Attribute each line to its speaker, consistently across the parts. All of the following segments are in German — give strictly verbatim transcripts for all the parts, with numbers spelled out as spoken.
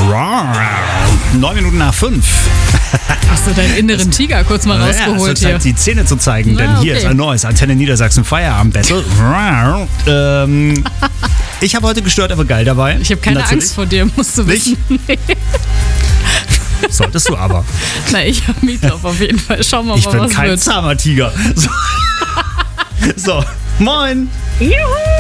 Speaker 1: Neun Minuten nach fünf.
Speaker 2: Hast du deinen inneren Tiger kurz mal
Speaker 1: Ja, es
Speaker 2: rausgeholt
Speaker 1: wird
Speaker 2: hier?
Speaker 1: Zeit, die Zähne zu zeigen, denn
Speaker 2: Ah,
Speaker 1: hier
Speaker 2: okay.
Speaker 1: ist ein neues Antenne Niedersachsen Feierabend-Battle. ähm, ich habe heute gestört, aber geil dabei.
Speaker 2: Ich habe keine
Speaker 1: Natürlich.
Speaker 2: Angst vor dir, musst du wissen. Nee.
Speaker 1: Solltest du aber.
Speaker 2: Na, ich habe Meatloaf auf jeden Fall. Schauen wir mal,
Speaker 1: Ich bin
Speaker 2: was
Speaker 1: kein
Speaker 2: wird.
Speaker 1: Zahmer-Tiger. So. so, moin.
Speaker 3: Juhu!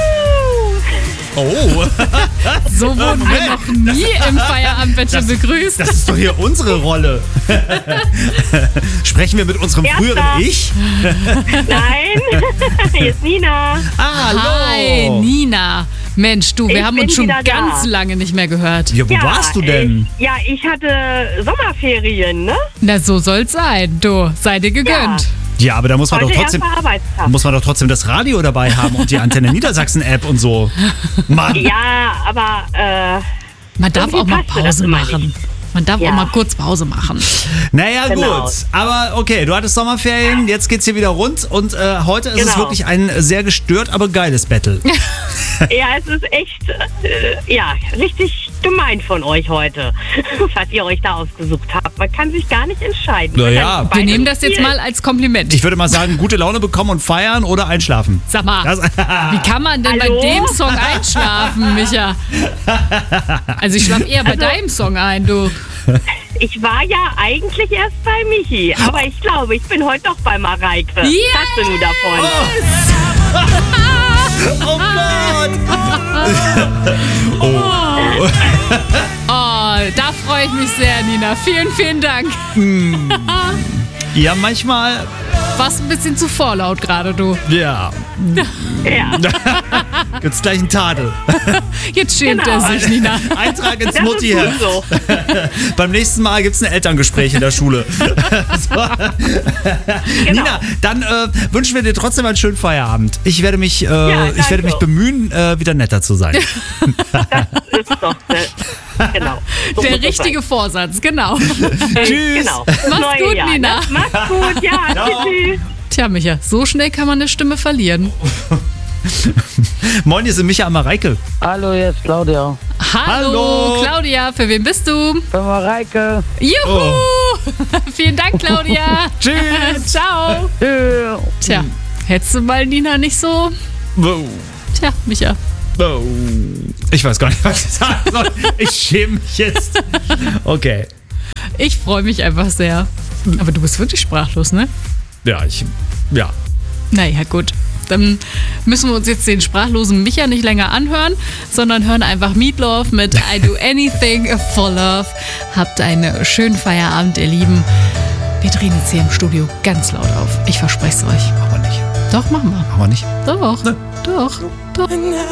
Speaker 1: Oh,
Speaker 2: So wurden wir
Speaker 1: Moment.
Speaker 2: noch nie im Feierabendbett begrüßt.
Speaker 1: das ist doch hier unsere Rolle. Sprechen wir mit unserem
Speaker 3: Erster.
Speaker 1: früheren Ich?
Speaker 3: Nein, hier ist Nina.
Speaker 1: Ah, hallo.
Speaker 2: Hi, Nina. Mensch, du, wir
Speaker 3: Ich
Speaker 2: haben
Speaker 3: bin
Speaker 2: uns schon
Speaker 3: wieder da.
Speaker 2: ganz lange nicht mehr gehört.
Speaker 1: Ja, wo warst du denn?
Speaker 3: Ich, ja, ich hatte Sommerferien, ne?
Speaker 2: Na, so soll's sein. Du, sei dir gegönnt.
Speaker 1: Ja, aber da muss man
Speaker 3: Heute
Speaker 1: doch trotzdem,
Speaker 3: erster Arbeitstag.
Speaker 1: muss man doch trotzdem das Radio dabei haben und die Antenne Niedersachsen-App und so. Mann.
Speaker 3: Ja, aber äh,
Speaker 2: Man darf
Speaker 3: Irgendwie
Speaker 2: auch mal
Speaker 3: passt mir das
Speaker 2: Pause
Speaker 3: immer
Speaker 2: machen.
Speaker 3: nicht.
Speaker 2: Man darf
Speaker 3: Ja.
Speaker 2: auch mal kurz Pause machen.
Speaker 1: Naja,
Speaker 3: Genau.
Speaker 1: gut. Aber okay, du hattest Sommerferien, jetzt geht's hier wieder rund und äh, heute ist es
Speaker 3: Genau.
Speaker 1: wirklich ein sehr gestört, aber geiles Battle.
Speaker 3: ja, es ist echt, äh, ja, richtig gemein von euch heute, was ihr euch da ausgesucht habt. Man kann sich gar nicht entscheiden.
Speaker 1: Na
Speaker 3: Man
Speaker 1: ja.
Speaker 3: kann
Speaker 2: Wir
Speaker 3: beide
Speaker 2: nehmen das jetzt
Speaker 3: spielen.
Speaker 2: mal als Kompliment.
Speaker 1: Ich würde mal sagen, gute Laune bekommen und feiern oder einschlafen.
Speaker 2: Sag mal,
Speaker 1: Das,
Speaker 2: wie kann man denn
Speaker 3: Hallo?
Speaker 2: bei dem Song einschlafen, Micha? Also ich schlafe eher bei deinem Song ein, du.
Speaker 3: Ich war ja eigentlich erst bei Michi, aber ich glaube, ich bin heute doch bei Mareike. Was
Speaker 2: Yes!
Speaker 3: hast du nun davon?
Speaker 1: oh Gott! oh.
Speaker 2: Oh, da freue ich mich sehr, Nina. Vielen, vielen Dank.
Speaker 1: Ja, manchmal,
Speaker 2: Warst ein bisschen zu vorlaut gerade, du.
Speaker 1: ja,
Speaker 3: Ja,
Speaker 1: gibt's gleich einen Tadel.
Speaker 2: Jetzt schämt
Speaker 3: Genau.
Speaker 2: er sich, Nina.
Speaker 1: Eintrag ins
Speaker 3: das ist
Speaker 1: Mutti-Heft.
Speaker 3: gut so.
Speaker 1: Beim nächsten Mal gibt's ein Elterngespräch in der Schule. so.
Speaker 3: Genau.
Speaker 1: Nina, dann äh, wünschen wir dir trotzdem einen schönen Feierabend. Ich werde mich, äh,
Speaker 3: Ja,
Speaker 1: ich werde
Speaker 3: danke.
Speaker 1: mich bemühen, äh, wieder netter zu sein.
Speaker 3: Das ist doch, äh, genau. So
Speaker 2: Der
Speaker 3: muss es
Speaker 2: richtige Vorsatz, genau.
Speaker 3: sein.
Speaker 1: Tschüss.
Speaker 3: Genau. Das
Speaker 2: Mach's
Speaker 3: neue
Speaker 2: gut,
Speaker 3: Jahr,
Speaker 2: Nina.
Speaker 3: Ne? Mach's gut, ja,
Speaker 1: Ciao.
Speaker 3: tschüss.
Speaker 2: Tja, Micha, so schnell kann man eine Stimme verlieren.
Speaker 1: Moin, hier sind Micha und Mareike.
Speaker 4: Hallo, hier ist Claudia.
Speaker 2: Hallo,
Speaker 1: Hallo.
Speaker 2: Claudia, für wen bist du?
Speaker 4: Für Mareike.
Speaker 2: Juhu! Vielen Dank, Claudia.
Speaker 1: Tschüss.
Speaker 2: Ciao.
Speaker 4: Tschüss.
Speaker 2: Tja, hättest du mal Nina nicht so...
Speaker 1: Wow.
Speaker 2: Tja, Micha.
Speaker 1: Oh. Ich weiß gar nicht, was ich sagen soll. Ich schäme mich jetzt. Okay.
Speaker 2: Ich freue mich einfach sehr. Aber du bist wirklich sprachlos, ne?
Speaker 1: Ja, ich. Ja.
Speaker 2: Naja, gut. Dann müssen wir uns jetzt den sprachlosen Micha nicht länger anhören, sondern hören einfach Meatloaf mit I Do Anything for Love. Habt einen schönen Feierabend, ihr Lieben. Wir drehen jetzt hier im Studio ganz laut auf. Ich verspreche es euch.
Speaker 1: Machen wir nicht.
Speaker 2: Doch, machen wir.
Speaker 1: Machen wir nicht.
Speaker 2: Doch, doch, doch.